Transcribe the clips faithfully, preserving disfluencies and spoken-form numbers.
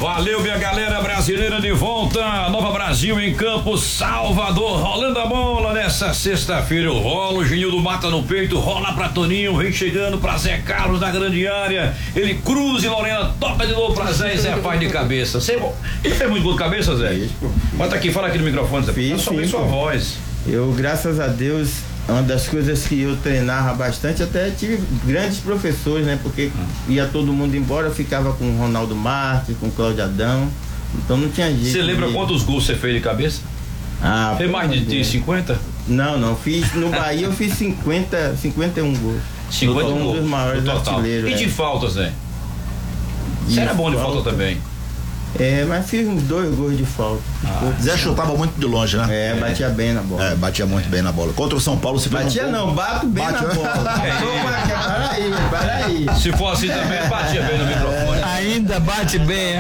Valeu, minha galera brasileira de volta. Nova Brasil em Campo, Salvador, rolando a bola nessa sexta-feira. Eu rolo, o Genildo mata no peito, rola pra Toninho, vem chegando pra Zé Carlos na grande área. Ele cruza e Lorena toca de novo pra Zé e Zé faz de cabeça. Você, ele fez muito gol de cabeça, Zé? Bota aqui, fala aqui no microfone, Zé. Fiz, só sua voz. Eu, graças a Deus, uma das coisas que eu treinava bastante, até tive grandes professores, né? Porque ia todo mundo embora, eu ficava com o Ronaldo Marques, com o Cláudio Adão, então não tinha jeito. Você lembra de... quantos gols você fez de cabeça? Ah, fez mais de, de cinquenta? Não, não, fiz, no Bahia eu fiz cinquenta, cinquenta e um gols. cinquenta um gols, dos maiores artilheiros. E de é. falta, Zé? Você era bom de falta, falta também? É, mas fiz uns dois gols de falta. Ah, Zé chutava muito de longe, né? É, batia bem na bola. É, batia muito bem na bola. Contra o São Paulo, você fez batia um não, bato bem Bate... na bola. Para aí, para aí. Se for assim também, batia bem no microfone. Ainda bate bem.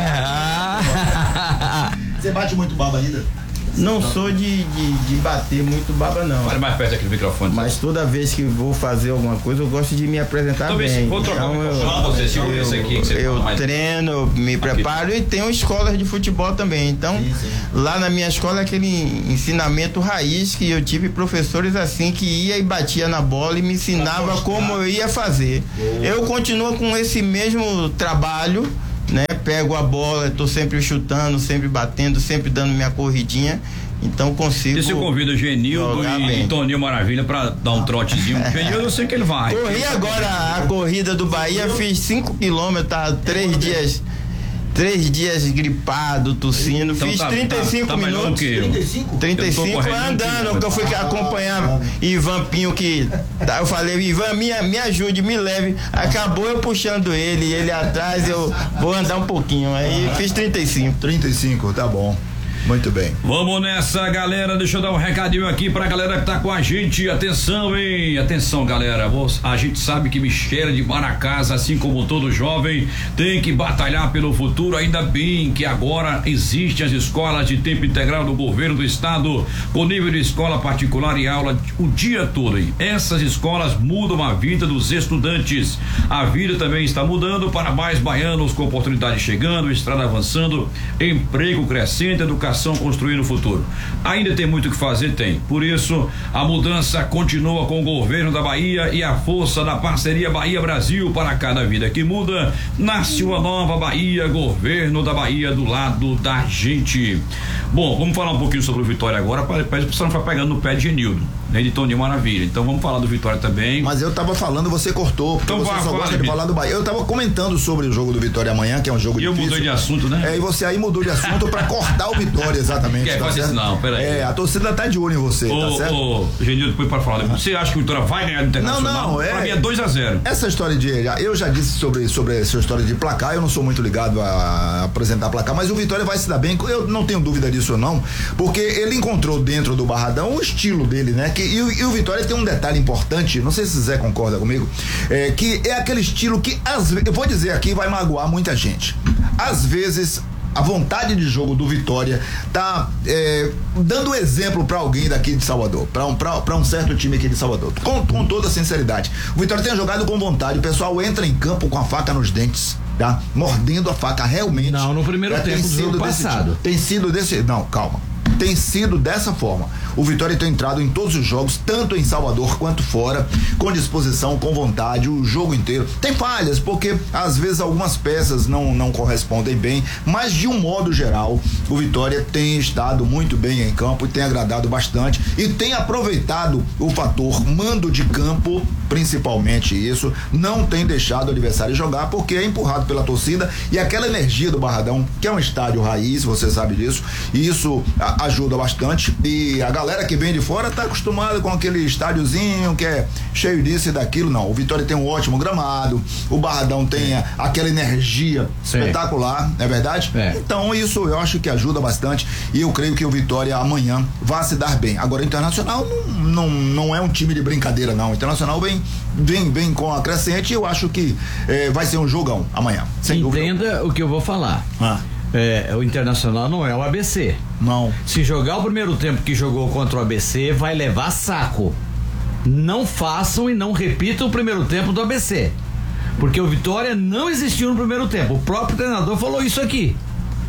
Você bate muito baba ainda? Não sou de, de, de bater muito baba, não. Fale mais perto aqui do microfone. Mas toda vez que vou fazer alguma coisa, eu gosto de me apresentar então, bem. Vou trocar então, eu, você, se eu, esse aqui que você eu mais... treino, me aqui. preparo e tenho escolas de futebol também. Então, sim, sim. Lá na minha escola é aquele ensinamento raiz que eu tive professores assim que ia e batia na bola e me ensinava como eu ia fazer. Boa. Eu continuo com esse mesmo trabalho, né? Pego a bola, tô sempre chutando, sempre batendo, sempre dando minha corridinha, então consigo. E você convida o Genildo e, e Toninho Maravilha pra dar um trotezinho? Genildo, eu sei que ele vai. Corri agora a corrida do Bahia, fiz cinco quilômetros, tá três dias. Três dias gripado, tossindo, então, fiz tá, trinta e cinco tá, tá minutos. Que eu. trinta e cinco? trinta e cinco andando, porque eu fui acompanhar Ivan Pinho, que tá, eu falei, Ivan, me, me ajude, me leve. Acabou eu puxando ele, ele atrás, eu vou andar um pouquinho. Aí fiz trinta e cinco. trinta e cinco, tá bom. Muito bem. Vamos nessa, galera. Deixa eu dar um recadinho aqui pra galera que tá com a gente. Atenção, hein? Atenção, galera. A gente sabe que Michele de Maracás, assim como todo jovem, tem que batalhar pelo futuro. Ainda bem que agora existem as escolas de tempo integral do governo do estado, com nível de escola particular e aula o dia todo, hein? Essas escolas mudam a vida dos estudantes. A vida também está mudando para mais baianos, com oportunidade chegando, estrada avançando, emprego crescente, educação construindo o futuro. Ainda tem muito o que fazer, tem. Por isso, a mudança continua com o governo da Bahia e a força da parceria Bahia-Brasil. Para cada vida que muda, nasce uma nova Bahia, governo da Bahia do lado da gente. Bom, vamos falar um pouquinho sobre o Vitória agora, para o pessoal não ficar pegando no pé de Genildo, né, de Toninho Maravilha. Então vamos falar do Vitória também. Mas eu tava falando, você cortou, porque então, você vai, só gosta de falar do Bahia. Eu tava comentando sobre o jogo do Vitória amanhã, que é um jogo e difícil. E eu mudei de assunto, né? É, e você aí mudou de assunto pra cortar o Vitória, exatamente. Quer tá fazer isso não, peraí. É, a torcida tá de olho em você, ô, tá certo? Ô, Genildo, depois para falar, você acha que o Vitória vai ganhar do Internacional? Não, não, é. Pra mim é dois a zero. Essa história de, eu já disse sobre, sobre essa história de placar, eu não sou muito ligado a apresentar placar, mas o Vitória vai se dar bem, eu não tenho dúvida disso não, porque ele encontrou dentro do Barradão o estilo dele, né? Que, e, e o Vitória tem um detalhe importante, não sei se o Zé concorda comigo, é, que é aquele estilo que, às vezes, eu vou dizer aqui, vai magoar muita gente. Às vezes, a vontade de jogo do Vitória tá é, dando exemplo pra alguém daqui de Salvador, pra um, pra, pra um certo time aqui de Salvador, com, com toda a sinceridade. O Vitória tem jogado com vontade, o pessoal entra em campo com a faca nos dentes, tá? Mordendo a faca, realmente. Não, no primeiro é, tempo do jogo passado. Tem sido desse, não, calma. Tem sido dessa forma. O Vitória tem entrado em todos os jogos, tanto em Salvador quanto fora, com disposição, com vontade, o jogo inteiro. Tem falhas, porque às vezes algumas peças não, não correspondem bem, mas de um modo geral, o Vitória tem estado muito bem em campo e tem agradado bastante e tem aproveitado o fator mando de campo, principalmente isso, não tem deixado o adversário jogar porque é empurrado pela torcida e aquela energia do Barradão, que é um estádio raiz, você sabe disso, e isso a, ajuda bastante e a galera que vem de fora tá acostumada com aquele estádiozinho que é cheio disso e daquilo. Não, o Vitória tem um ótimo gramado, o Barradão tem a, aquela energia Sim. espetacular, não é verdade? É. Então isso eu acho que ajuda bastante e eu creio que o Vitória amanhã vai se dar bem. Agora o Internacional não, não, não é um time de brincadeira não, o Internacional vem, vem, vem com a crescente e eu acho que é, vai ser um jogão amanhã. Sem Entenda dúvida. o que eu vou falar. Ah. É, o Internacional não é o A B C. Não. Se jogar o primeiro tempo que jogou contra o A B C, vai levar saco. Não façam e não repitam o primeiro tempo do A B C. Porque o Vitória não existiu no primeiro tempo. O próprio treinador falou isso aqui.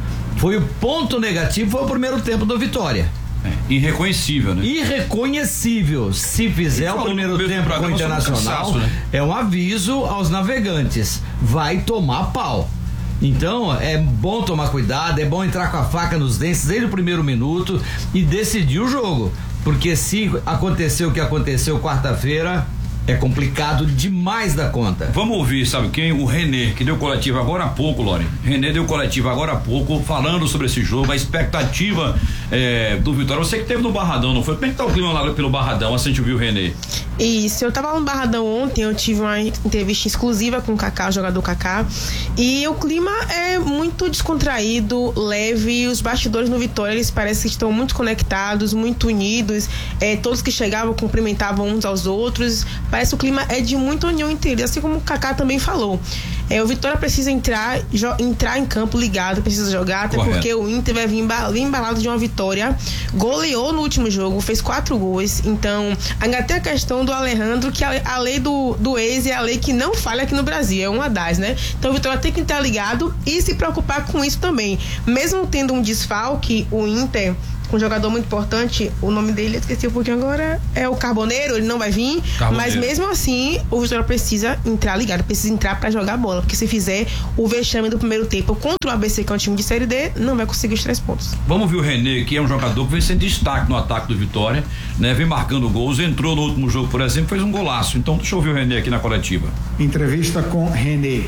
Foi o ponto negativo, foi o primeiro tempo do Vitória. É, irreconhecível, né? Irreconhecível. Se fizer o primeiro tempo com o Internacional, cansaço, né? É um aviso aos navegantes. Vai tomar pau. Então, é bom tomar cuidado, é bom entrar com a faca nos dentes desde o primeiro minuto e decidir o jogo. Porque se aconteceu o que aconteceu quarta-feira, é complicado demais da conta. Vamos ouvir, sabe quem? O Renê, que deu coletivo agora há pouco, Lore. Renê deu coletivo agora há pouco, falando sobre esse jogo, a expectativa é, do Vitória. Você que esteve no Barradão, não foi? Como é que tá o clima lá pelo Barradão? Assim a gente viu o Renê. Isso, eu tava no Barradão ontem, eu tive uma entrevista exclusiva com o Kaká, o jogador Kaká, e o clima é muito descontraído, leve, os bastidores no Vitória, eles parecem que estão muito conectados, muito unidos, é, todos que chegavam cumprimentavam uns aos outros, parece que o clima é de muita união entre eles, assim como o Kaká também falou. É, o Vitória precisa entrar, jo, entrar em campo ligado, precisa jogar, até Correto. Porque o Inter vai vir embalado de uma vitória, goleou no último jogo, fez quatro gols, então ainda tem a questão do Alejandro, que a, a lei do, do ex é a lei que não falha aqui no Brasil, é uma das, né? Então o Vitória tem que estar ligado e se preocupar com isso também. Mesmo tendo um desfalque, o Inter, um jogador muito importante, o nome dele eu esqueci um pouquinho agora, é o Carboneiro, ele não vai vir, Carboneiro. Mas mesmo assim o Vitória precisa entrar ligado, precisa entrar pra jogar bola, porque se fizer o vexame do primeiro tempo contra o A B C, que é um time de Série D, não vai conseguir os três pontos. Vamos ver o Renê, que é um jogador que vem sendo destaque no ataque do Vitória, né? Vem marcando gols, entrou no último jogo, por exemplo, fez um golaço. Então deixa eu ouvir o Renê aqui na coletiva. Entrevista com Renê.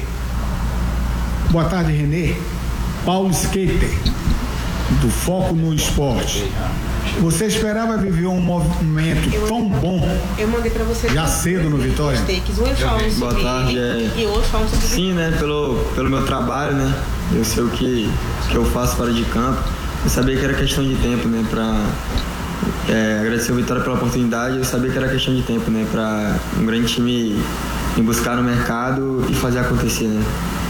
Boa tarde, Renê. Paulo Skater, do Foco no Esporte. Você esperava viver um movimento eu, tão bom eu mandei pra você já cedo no Vitória? Boa tarde. É... E outro falando sobre Sim, né? Pelo, pelo meu trabalho, né? Eu sei o que, que eu faço fora de campo. Eu sabia que era questão de tempo, né? Pra é, agradecer o Vitória pela oportunidade. Eu sabia que era questão de tempo, né? Pra um grande time me buscar no mercado e fazer acontecer, né?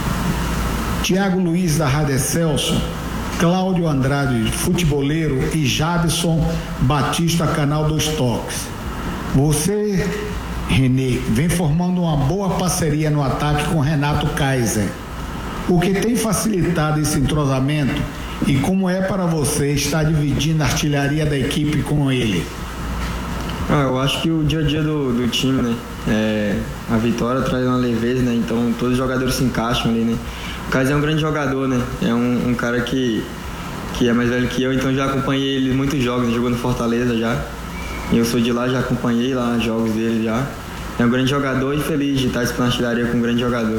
Tiago Luiz da Rádio Excelso, Cláudio Andrade, futeboleiro, e Jadson Batista, canal dos Toques. Você, Renê, vem formando uma boa parceria no ataque com Renato Kaiser. O que tem facilitado esse entrosamento e como é para você estar dividindo a artilharia da equipe com ele? Ah, eu acho que o dia a dia do, do time, né? É, a vitória traz uma leveza, né? Então todos os jogadores se encaixam ali, né? O Kaiser é um grande jogador, né? É um, um cara que, que é mais velho que eu, então já acompanhei ele em muitos jogos, ele jogou no Fortaleza já. E eu sou de lá, já acompanhei lá os jogos dele já. É um grande jogador e feliz de estar disputando a artilharia com um grande jogador.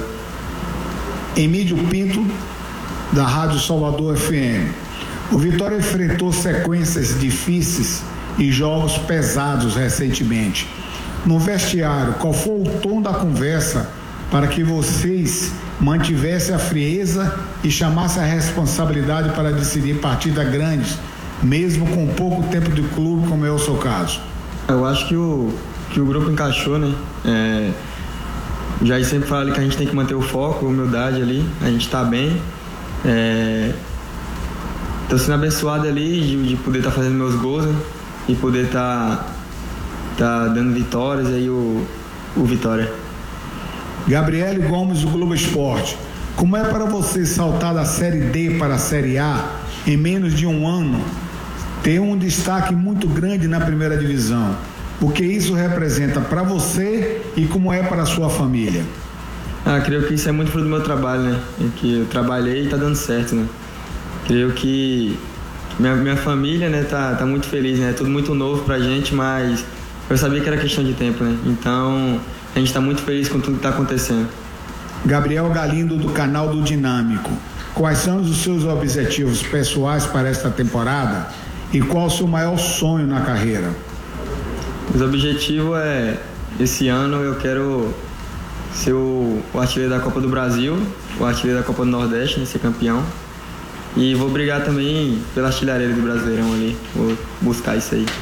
Emílio Pinto, da Rádio Salvador F M. O Vitória enfrentou sequências difíceis e jogos pesados recentemente. No vestiário, qual foi o tom da conversa para que vocês mantivessem a frieza e chamassem a responsabilidade para decidir partidas grandes, mesmo com pouco tempo de clube, como é o seu caso? Eu acho que o, que o grupo encaixou, né? É, já sempre falo que a gente tem que manter o foco, a humildade ali, a gente tá bem. É, tô sendo abençoado ali de, de poder estar tá fazendo meus gols, né? E poder estar tá, tá dando vitórias aí o, o Vitória. Gabriele Gomes, do Globo Esporte. Como é para você saltar da Série D para a Série A em menos de um ano, ter um destaque muito grande na primeira divisão? O que isso representa para você e como é para a sua família? Ah, creio que isso é muito fruto do meu trabalho, né? É que eu trabalhei e está dando certo, né? Creio que minha, minha família, né, tá, tá muito feliz, né? É tudo muito novo pra gente, mas eu sabia que era questão de tempo, né? Então a gente está muito feliz com tudo que está acontecendo. Gabriel Galindo, do canal do Dinâmico. Quais são os seus objetivos pessoais para esta temporada e qual o seu maior sonho na carreira? O objetivo é, esse ano eu quero ser o, o artilheiro da Copa do Brasil, o artilheiro da Copa do Nordeste, né, ser campeão. E vou brigar também pela artilharia do Brasileirão ali, vou buscar isso aí.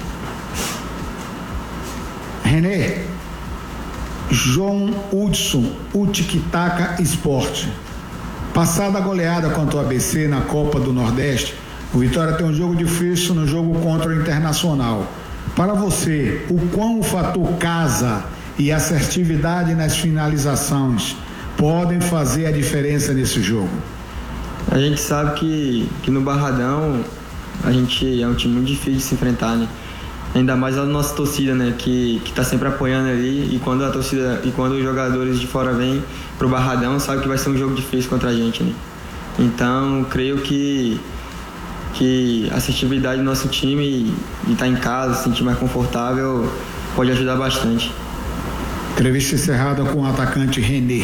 Renê, João Hudson, o Tic-Tac Esporte. Passada a goleada contra o A B C na Copa do Nordeste, o Vitória tem um jogo difícil no jogo contra o Internacional. Para você, o quão o fator casa e assertividade nas finalizações podem fazer a diferença nesse jogo? A gente sabe que, que no Barradão a gente é um time muito difícil de se enfrentar, né? Ainda mais a nossa torcida, né? Que, que tá sempre apoiando ali, e quando a torcida e quando os jogadores de fora vêm pro Barradão, sabe que vai ser um jogo difícil contra a gente, né? Então, creio que que a assertividade do nosso time e estar tá em casa, se sentir mais confortável, pode ajudar bastante. Entrevista encerrada com o atacante René.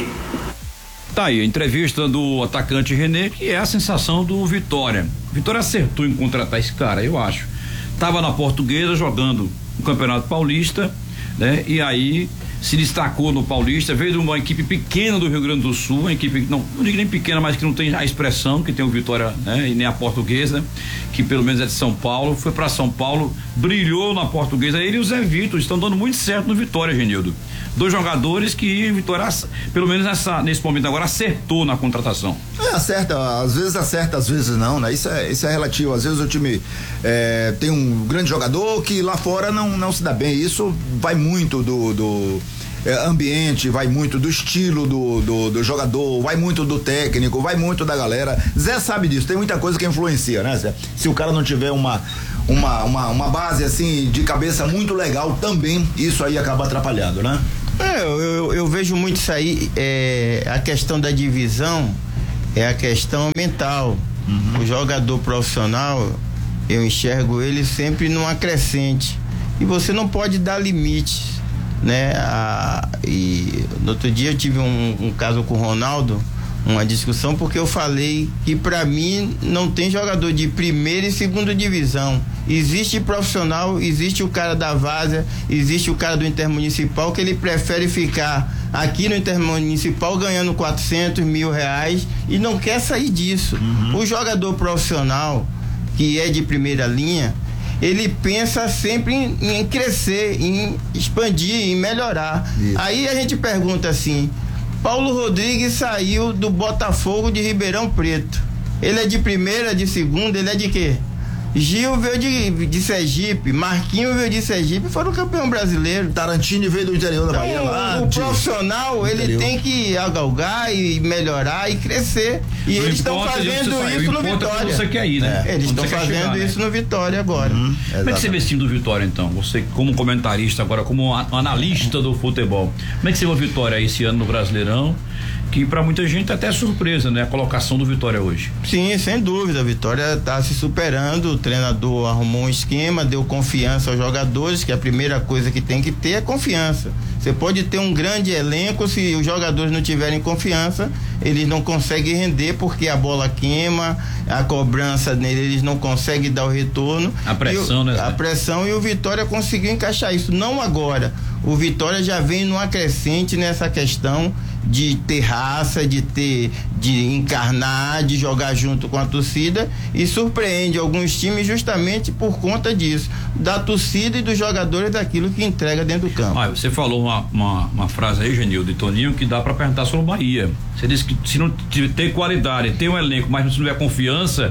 Tá aí a entrevista do atacante René, que é a sensação do Vitória. Vitória acertou em contratar esse cara, eu acho. Tava na Portuguesa jogando o Campeonato Paulista, né? E aí se destacou no Paulista, veio de uma equipe pequena do Rio Grande do Sul, uma equipe, não, não digo nem pequena, mas que não tem a expressão que tem o Vitória, né? E nem a Portuguesa, que pelo menos é de São Paulo, foi para São Paulo, brilhou na Portuguesa. Ele e o Zé Vitor estão dando muito certo no Vitória, Genildo. Dois jogadores que o Vitória, pelo menos nessa, nesse momento agora, acertou na contratação. É, acerta, às vezes acerta, às vezes não, né? Isso é, isso é relativo. Às vezes o time é, tem um grande jogador que lá fora não, não se dá bem. Isso vai muito do, do é, ambiente, vai muito do estilo do, do, do jogador, vai muito do técnico, vai muito da galera. Zé sabe disso, tem muita coisa que influencia, né, Zé? Se o cara não tiver uma uma, uma, uma base assim de cabeça muito legal, também isso aí acaba atrapalhando, né? É, eu, eu, eu vejo muito isso aí, é, a questão da divisão é a questão mental. Uhum. O jogador profissional, eu enxergo ele sempre numa crescente, e você não pode dar limites, né? A, e no outro dia eu tive um, um caso com o Ronaldo, uma discussão, porque eu falei que para mim não tem jogador de primeira e segunda divisão. Existe profissional, existe o cara da várzea, existe o cara do Intermunicipal, que ele prefere ficar aqui no Intermunicipal ganhando quatrocentos mil reais e não quer sair disso. Uhum. O jogador profissional, que é de primeira linha, ele pensa sempre em, em crescer, em expandir, em melhorar. Isso. Aí a gente pergunta assim: Paulo Rodrigues saiu do Botafogo de Ribeirão Preto. Ele é de primeira, de segunda, ele é de quê? Gil veio de, de Sergipe, Marquinhos veio de Sergipe, foram campeão brasileiro. Tarantini veio do interior da então, Bahia lá. O, o profissional, ele tem que galgar e melhorar e crescer. E não eles estão fazendo isso no Vitória. Você quer ir, né? É, eles estão fazendo chegar, isso né? no Vitória agora. Hum, Como é que você vê esse time do Vitória, então? Você como comentarista agora, como analista do futebol. Como é que você vê o Vitória esse ano no Brasileirão? Que para muita gente até é surpresa, né? A colocação do Vitória hoje. Sim, sem dúvida. A Vitória está se superando. O treinador arrumou um esquema, deu confiança aos jogadores, que a primeira coisa que tem que ter é confiança. Você pode ter um grande elenco, se os jogadores não tiverem confiança, eles não conseguem render, porque a bola queima, a cobrança nele, eles não conseguem dar o retorno. A pressão, o, né? A pressão, e o Vitória conseguiu encaixar isso. Não agora. O Vitória já vem numa crescente nessa questão de ter raça, de ter, de encarnar, de jogar junto com a torcida, e surpreende alguns times justamente por conta disso, da torcida e dos jogadores, daquilo que entrega dentro do campo. Ah, você falou uma, uma, uma frase aí, Genildo e Toninho, que dá para perguntar sobre o Bahia. Você disse que se não ter qualidade, ter um elenco, mas se não tiver confiança,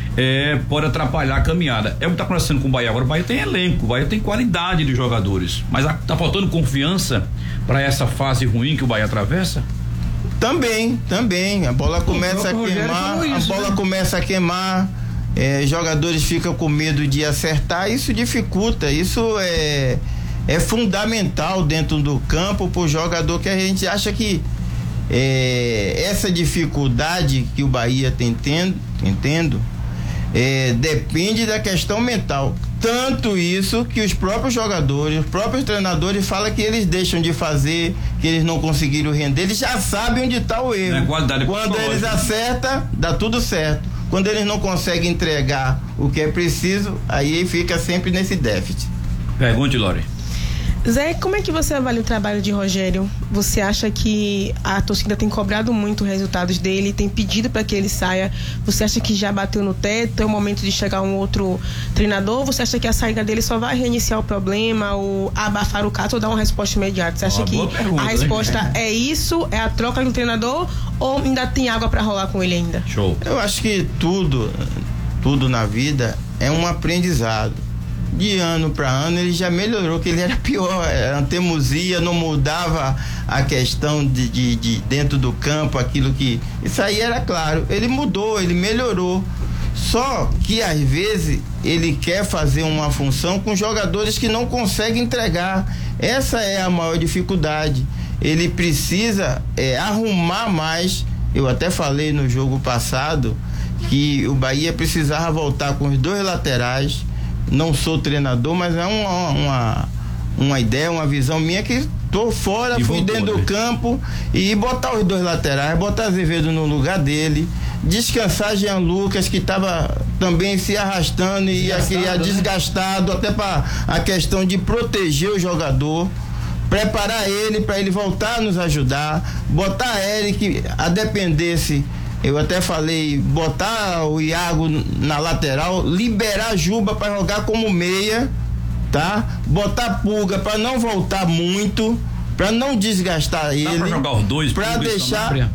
É, pode atrapalhar a caminhada. É o que está acontecendo com o Bahia agora. O Bahia tem elenco, o Bahia tem qualidade de jogadores, mas está faltando confiança para essa fase ruim que o Bahia atravessa? Também, também. A bola começa a queimar, isso, a bola né? começa a queimar, é, jogadores ficam com medo de acertar, isso dificulta, isso é, é fundamental dentro do campo para o jogador, que a gente acha que é, essa dificuldade que o Bahia tem tendo, entendo, É, depende da questão mental. Tanto isso que os próprios jogadores, os próprios treinadores falam que eles deixam de fazer, que eles não conseguiram render, eles já sabem onde está o erro. É Quando eles acertam, dá tudo certo. Quando eles não conseguem entregar o que é preciso, aí fica sempre nesse déficit. Pergunte, Lore. Zé, como é que você avalia o trabalho de Rogério? Você acha que a torcida tem cobrado muito os resultados dele, tem pedido para que ele saia? Você acha que já bateu no teto, é o momento de chegar um outro treinador? Ou você acha que a saída dele só vai reiniciar o problema, ou abafar o caso, ou dar uma resposta imediata? Você acha uma que pergunta, a resposta né? é isso, é a troca do treinador, ou ainda tem água para rolar com ele ainda? Show. Eu acho que tudo, tudo na vida é um aprendizado. de ano para ano ele já melhorou, que ele era pior, era teimosia, não mudava a questão de, de, de dentro do campo, aquilo que, isso aí era claro, ele mudou, ele melhorou, só que às vezes ele quer fazer uma função com jogadores que não conseguem entregar, essa é a maior dificuldade, ele precisa é, arrumar mais. Eu até falei no jogo passado que o Bahia precisava voltar com os dois laterais. Não sou treinador, mas é uma, uma, uma ideia, uma visão minha, que tô fora, e fui voltou, dentro né? do campo, e botar os dois laterais, botar Azevedo no lugar dele, descansar Jean Lucas, que estava também se arrastando e ia criar desgastado, até para a questão de proteger o jogador, preparar ele para ele voltar a nos ajudar, botar Eric, a dependesse. Eu até falei, botar o Iago na lateral, liberar Juba para jogar como meia, tá? Botar Pulga para não voltar muito, para não desgastar ele. Dá pra jogar os dois, para deixar.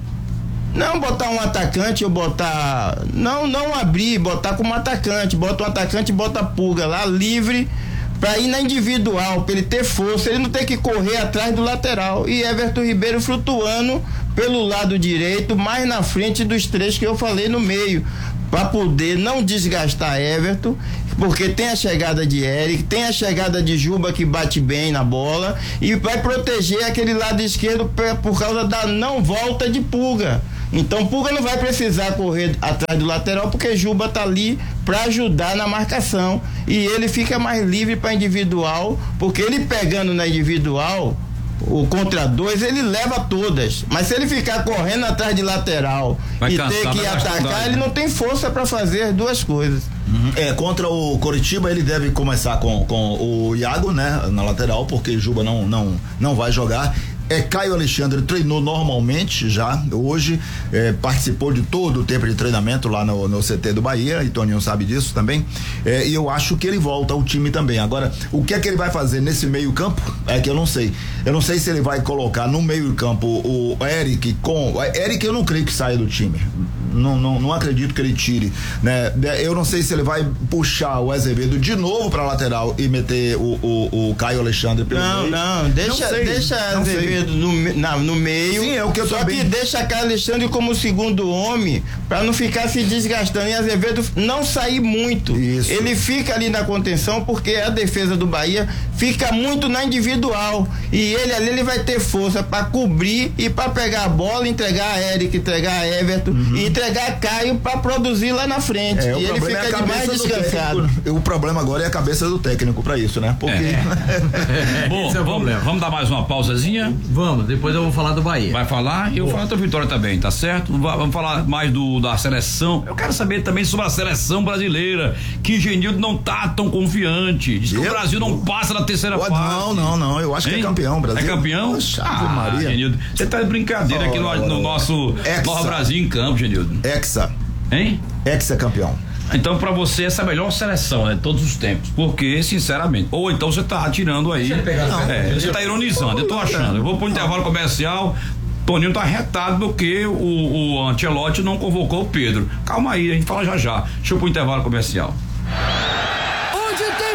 Não botar um atacante ou botar. Não, não abrir, botar como atacante. Bota um atacante e bota Pulga lá, livre, para ir na individual, para ele ter força, ele não ter que correr atrás do lateral. E Everton Ribeiro flutuando pelo lado direito, mais na frente dos três que eu falei no meio, para poder não desgastar Everton, porque tem a chegada de Eric, tem a chegada de Juba, que bate bem na bola, e vai proteger aquele lado esquerdo por causa da não volta de Pulga. Então Pulga não vai precisar correr atrás do lateral, porque Juba tá ali para ajudar na marcação, e ele fica mais livre para individual, porque ele pegando na individual, o contra dois, ele leva todas, mas se ele ficar correndo atrás de lateral vai e cansar, ter que atacar, ele não tem força para fazer as duas coisas. Uhum. É, contra o Coritiba ele deve começar com, com o Iago, né, na lateral, porque Juba não, não, não vai jogar. É, Caio Alexandre treinou normalmente já hoje, é, participou de todo o tempo de treinamento lá no, no C T do Bahia, e Toninho sabe disso também, é, e eu acho que ele volta ao time também. Agora, o que é que ele vai fazer nesse meio campo é que eu não sei, eu não sei se ele vai colocar no meio campo o Eric com, o Eric eu não creio que saia do time, não, não, não acredito que ele tire, né? Eu não sei se ele vai puxar o Azevedo de novo pra lateral e meter o, o, o Caio Alexandre pelo não, meio. Não, não, deixa, não sei, deixa não Azevedo No, na, no meio. Sim, é o que eu só também... que deixa Caio Alexandre como segundo homem para não ficar se desgastando, e Azevedo não sair muito. Isso. Ele fica ali na contenção, porque a defesa do Bahia fica muito na individual, e ele ali ele vai ter força para cobrir e para pegar a bola, entregar a Eric, entregar a Everton, uhum. e entregar a Caio para produzir lá na frente, é, e ele fica é demais descansado. Técnico. O problema agora é a cabeça do técnico para isso, né? Porque é. Bom, é vamos, vamos dar mais uma pausazinha. Vamos, depois eu vou falar do Bahia. Vai falar e eu vou falar da Vitória também, tá certo? Vamos falar mais do, da seleção. Eu quero saber também sobre a seleção brasileira, que Genildo não tá tão confiante. Diz que eu? o Brasil não passa na terceira Pô, fase. Não, não, não. Eu acho hein? que é campeão, Brasil. É campeão? Poxa, ah, Maria. Genildo, você tá de brincadeira oh, aqui no, oh, no nosso Nova Brasil em campo, Genildo. Hexa. Hein? Hexa campeão. Então, pra você, essa é a melhor seleção, né? De todos os tempos. Porque, sinceramente, ou então você tá atirando aí. Não, é, você tá ironizando, eu tô achando. Eu vou pro intervalo comercial. Toninho tá retado porque o, o Ancelotti não convocou o Pedro. Calma aí, a gente fala já já. Deixa eu pro intervalo comercial. Onde tem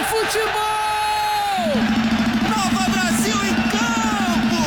futebol! Nova Brasil em campo!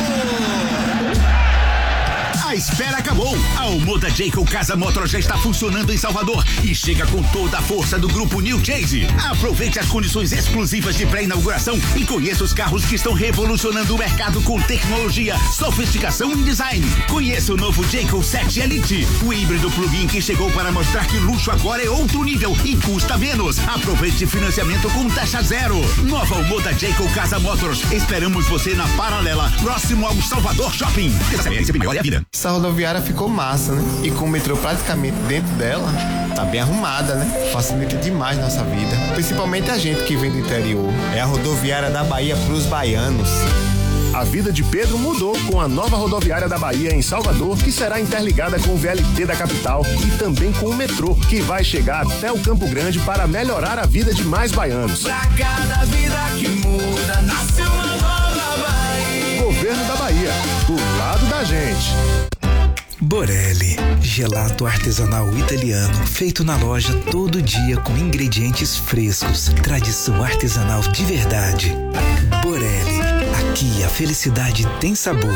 A espera acabou. A Omoda Jayco Casa Motor já está funcionando em Salvador e chega com toda a força do grupo New Chase. Aproveite as condições exclusivas de pré-inauguração e conheça os carros que estão revolucionando o mercado com tecnologia, sofisticação e design. Conheça o novo Jayco sete Elite, o híbrido plug-in que chegou para mostrar que luxo agora é outro nível e custa menos. Aproveite financiamento com taxa zero. Nova Omoda Jayco Casa Motors. Esperamos você na Paralela, próximo ao Salvador Shopping. Olha a vida. Essa rodoviária ficou massa, né? E com o metrô praticamente dentro dela, tá bem arrumada, né? Facilita demais nossa vida. Principalmente a gente que vem do interior. É a rodoviária da Bahia pros baianos. A vida de Pedro mudou com a nova rodoviária da Bahia em Salvador, que será interligada com o V L T da capital e também com o metrô, que vai chegar até o Campo Grande para melhorar a vida de mais baianos. Pra cada vida que muda, nasce uma nova Bahia. Governo da Bahia, do lado da gente. Borelli, gelato artesanal italiano, feito na loja todo dia com ingredientes frescos, tradição artesanal de verdade. Borelli, aqui a felicidade tem sabor.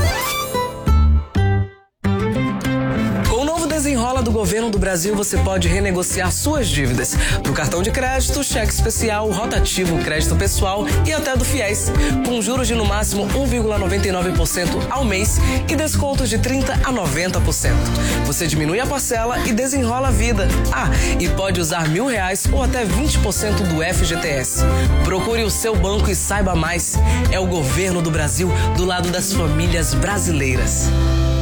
Desenrola do Governo do Brasil, você pode renegociar suas dívidas do cartão de crédito, cheque especial, rotativo, crédito pessoal e até do FIES, com juros de no máximo um vírgula noventa e nove por cento ao mês e descontos de trinta a noventa por cento. Você diminui a parcela e desenrola a vida. Ah, e pode usar mil reais ou até vinte por cento do F G T S. Procure o seu banco e saiba mais. É o Governo do Brasil do lado das famílias brasileiras.